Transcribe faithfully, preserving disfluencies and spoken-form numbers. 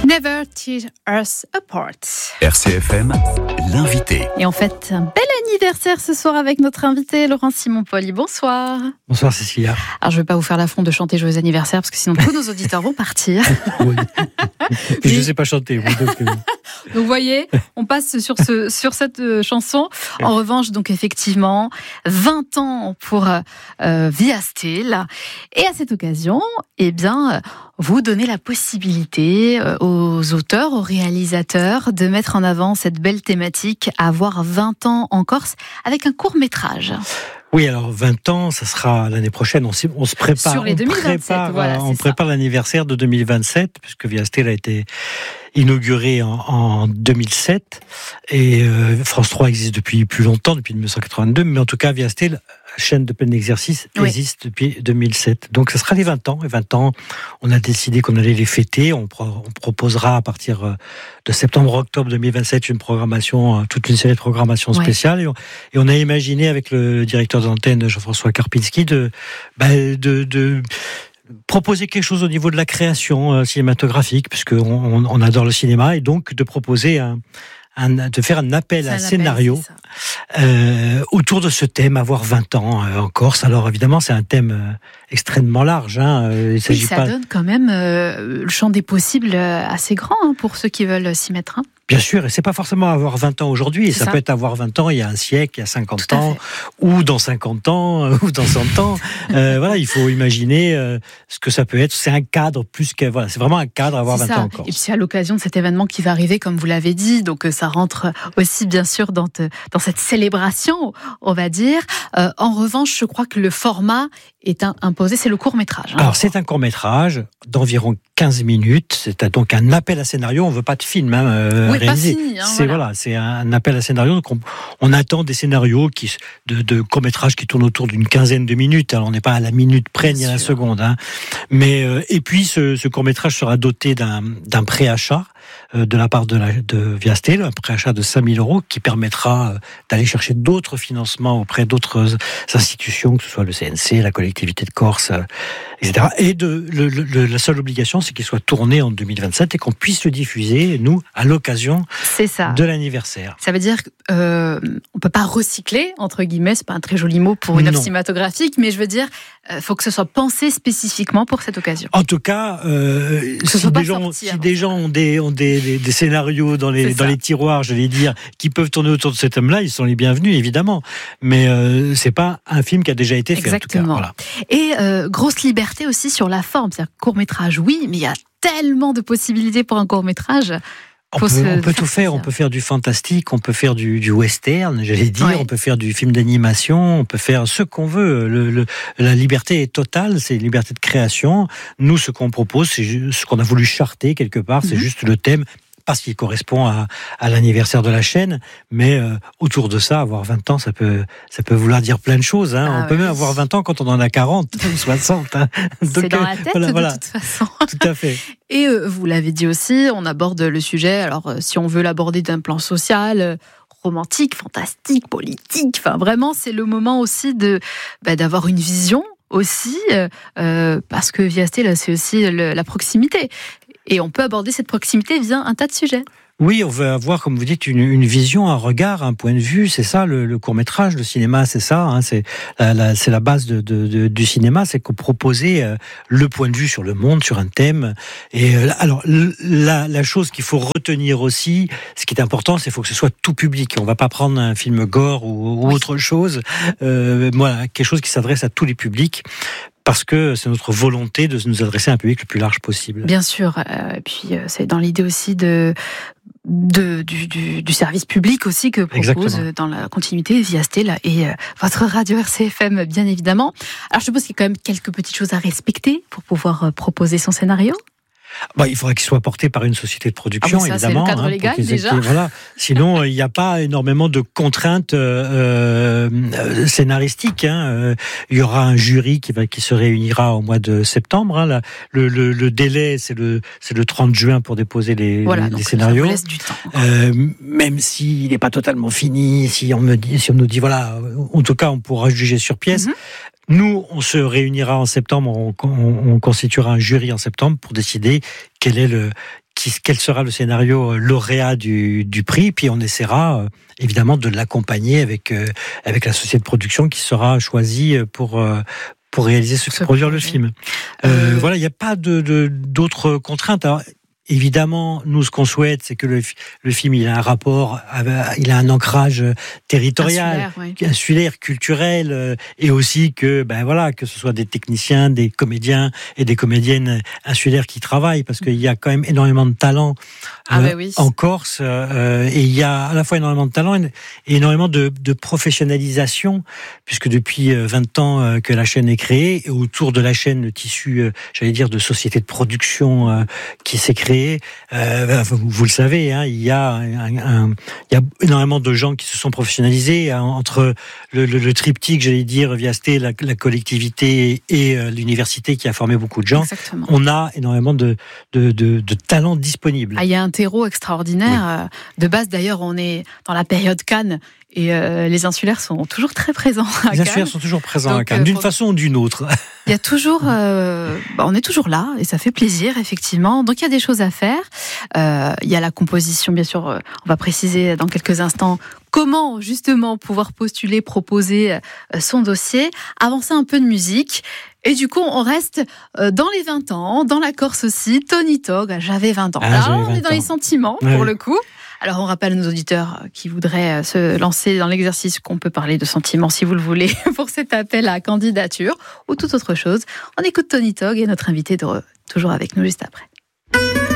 Never Tear Us Apart. R C F M, l'invité. Et en fait, un bel anniversaire ce soir avec notre invité Laurent Simon-Pauly. Bonsoir. Bonsoir Cécilia. Alors je ne vais pas vous faire l'affront de chanter Joyeux anniversaire parce que sinon tous nos auditeurs vont partir. Oui. Je ne sais pas chanter. Oui, donc, euh... donc vous voyez, on passe sur, ce, sur cette euh, chanson. En revanche, donc effectivement, vingt ans pour euh, Via Steel. Et à cette occasion, eh bien, vous donnez la possibilité euh, aux auteurs, aux réalisateurs de mettre en avant cette belle thématique, avoir vingt ans en Corse avec un court-métrage. Oui, alors vingt ans, ça sera l'année prochaine. On, on se prépare. Sur les deux mille vingt-sept, on prépare, voilà, on prépare l'anniversaire de deux mille vingt-sept, puisque Via Steel a été inauguré en, en deux mille sept. Et euh, France trois existe depuis plus longtemps, depuis dix-neuf cent quatre-vingt-deux. Mais en tout cas, Via Steel, chaîne de plein exercice, oui. existe depuis deux mille sept. Donc, ça sera les vingt ans. Et vingt ans, on a décidé qu'on allait les fêter. On, pro, on proposera à partir de septembre-octobre deux mille vingt-sept une programmation, toute une série de programmations spéciales. Ouais. Et, on, et on a imaginé avec le directeur d'antenne, Jean-François Karpinski, de, bah, de, de proposer quelque chose au niveau de la création euh, cinématographique, puisqu'on on, on adore le cinéma, et donc de proposer un Un, de faire un appel à un scénario euh, autour de ce thème, avoir vingt ans euh, en Corse. Alors évidemment, c'est un thème euh, extrêmement large. Hein. Il s'agit oui, ça pas... donne quand même euh, le champ des possibles assez grand hein, pour ceux qui veulent s'y mettre. Hein. Bien sûr, et c'est pas forcément avoir vingt ans aujourd'hui, ça, ça peut être avoir vingt ans il y a un siècle, il y a cinquante ans, ou dans cinquante ans, ou dans cent ans. euh, voilà, il faut imaginer euh, ce que ça peut être. C'est un cadre plus que... Voilà, c'est vraiment un cadre avoir vingt ans en Corse. Et puis c'est à l'occasion de cet événement qui va arriver, comme vous l'avez dit, donc ça rentre aussi bien sûr dans, te, dans cette célébration, on va dire. Euh, en revanche, je crois que le format est un, imposé, c'est le court-métrage. Hein, Alors c'est un court-métrage d'environ quinze minutes, c'est donc un appel à scénario, on ne veut pas de film hein, euh, oui, réalisé. Pas fini, hein, c'est, voilà. Voilà, c'est un appel à scénario, donc on, on attend des scénarios qui, de, de court-métrages qui tournent autour d'une quinzaine de minutes, alors on n'est pas à la minute près ni à la seconde. Hein. Mais, euh, et puis ce, ce court-métrage sera doté d'un, d'un préachat euh, de la part de, la, de Via Steel, un préachat de cinq mille euros qui permettra d'aller chercher d'autres financements auprès d'autres institutions, que ce soit le C N C, la collectivité de Corse, euh, et cetera. Et de, le, le, la seule obligation, c'est qu'il soit tourné en deux mille vingt-sept et qu'on puisse le diffuser, nous, à l'occasion c'est ça. de l'anniversaire. Ça veut dire qu'on euh, ne peut pas recycler, entre guillemets, c'est pas un très joli mot pour une œuvre cinématographique, mais je veux dire, il euh, faut que ce soit pensé spécifiquement pour cette occasion. En tout cas, euh, si, des gens, si des gens ont des, ont des, des, des scénarios dans les, dans les tiroirs, je vais dire, qui peuvent tourner autour de ce thème-là, ils sont les bienvenus, évidemment. Mais euh, c'est pas un film qui a déjà été fait. Exactement. En tout cas. Voilà. Et euh, grosse liberté aussi sur la forme, c'est-à-dire court-métrage, oui, mais il y a tellement de possibilités pour un court-métrage. On peut, on peut tout faire, on peut faire du fantastique, on peut faire du, du western, j'allais dire, ouais. On peut faire du film d'animation, on peut faire ce qu'on veut. Le, le, la liberté est totale, c'est une liberté de création. Nous, ce qu'on propose, c'est ce qu'on a voulu charter quelque part, mm-hmm. c'est juste le thème, parce qu'il correspond à, à l'anniversaire de la chaîne, mais euh, autour de ça, avoir vingt ans, ça peut, ça peut vouloir dire plein de choses. Hein. Ah, on peut oui. même avoir vingt ans quand on en a quarante ou soixante. Hein. C'est Donc, dans la tête voilà, de voilà. toute façon. Tout à fait. Et euh, vous l'avez dit aussi, on aborde le sujet, alors euh, si on veut l'aborder d'un plan social, euh, romantique, fantastique, politique, enfin vraiment c'est le moment aussi de, bah, d'avoir une vision aussi, euh, parce que Via Steel, c'est aussi le, la proximité. Et on peut aborder cette proximité via un tas de sujets. Oui, on veut avoir, comme vous dites, une, une vision, un regard, un point de vue. C'est ça, le, le court-métrage, le cinéma, c'est ça. Hein, c'est, la, la, c'est la base de, de, de, du cinéma, c'est qu'on proposait euh, le point de vue sur le monde, sur un thème. Et euh, alors, la, la chose qu'il faut retenir aussi, ce qui est important, c'est qu'il faut que ce soit tout public. On ne va pas prendre un film gore ou, ou oui. autre chose. Euh, voilà, quelque chose qui s'adresse à tous les publics. Parce que c'est notre volonté de nous adresser à un public le plus large possible. Bien sûr, euh, et puis euh, c'est dans l'idée aussi de, de du, du, du service public aussi que propose Exactement. Dans la continuité Via Steel et euh, votre radio R C F M, bien évidemment. Alors je suppose qu'il y a quand même quelques petites choses à respecter pour pouvoir euh, proposer son scénario. Bon, il faudrait qu'il soit porté par une société de production, ah oui, ça, évidemment. C'est le cadre hein, légal, déjà. Voilà. Sinon, il n'y a pas énormément de contraintes euh, euh, scénaristiques. Hein. Euh, il y aura un jury qui, va, qui se réunira au mois de septembre. Hein. Le, le, le délai, c'est le, c'est le trente juin pour déposer les, voilà, les, donc les scénarios. Ça vous laisse du temps. Euh, même s'il n'est pas totalement fini, si on, me dit, si on nous dit, voilà, en tout cas, on pourra juger sur pièce. Mm-hmm. Nous, on se réunira en septembre, on, on, on constituera un jury en septembre pour décider quel est le, qui, quel sera le scénario lauréat du, du prix, puis on essaiera euh, évidemment de l'accompagner avec, euh, avec la société de production qui sera choisie pour, euh, pour réaliser ce, Ce produire projet. le film. Euh, Euh, Voilà, il n'y a pas de, de, d'autres contraintes. Alors, évidemment, nous, ce qu'on souhaite, c'est que le, le film, il a un rapport, il a un ancrage territorial, insulaire, ouais. insulaire, culturel, euh, et aussi que, ben voilà, que ce soit des techniciens, des comédiens et des comédiennes insulaires qui travaillent, parce qu'il y a quand même énormément de talent Ah euh, ben oui. en Corse, euh, et il y a à la fois énormément de talent et énormément de, de professionnalisation, puisque depuis vingt ans euh, que la chaîne est créée, et autour de la chaîne, le tissu, euh, j'allais dire, de sociétés de production euh, qui s'est créé. Euh, vous, vous le savez, hein, il y a un, un, il y a énormément de gens qui se sont professionnalisés hein, entre le, le, le triptyque, j'allais dire, Viasté, la, la collectivité et euh, l'université qui a formé beaucoup de gens. Exactement. On a énormément de, de, de, de talents disponibles. Ah, il y a un terreau extraordinaire. Oui. De base, d'ailleurs, on est dans la période Cannes. Et euh, les insulaires sont toujours très présents à Les Cannes. insulaires sont toujours présents Donc, à Cannes, d'une pour... façon ou d'une autre. Il y a toujours, euh, bah on est toujours là et ça fait plaisir effectivement. Donc il y a des choses à faire. Euh, il y a la composition, bien sûr. On va préciser dans quelques instants comment justement pouvoir postuler, proposer son dossier, avancer un peu de musique. Et du coup, on reste dans les vingt ans, dans la Corse aussi. Tony Tog, j'avais vingt ans. Ah, Là, j'avais on est dans vingt les ans. sentiments Ouais. pour le coup. Alors, on rappelle à nos auditeurs qui voudraient se lancer dans l'exercice qu'on peut parler de sentiments, si vous le voulez, pour cet appel à candidature ou toute autre chose. On écoute Tony Tog et notre invité de re- toujours avec nous juste après.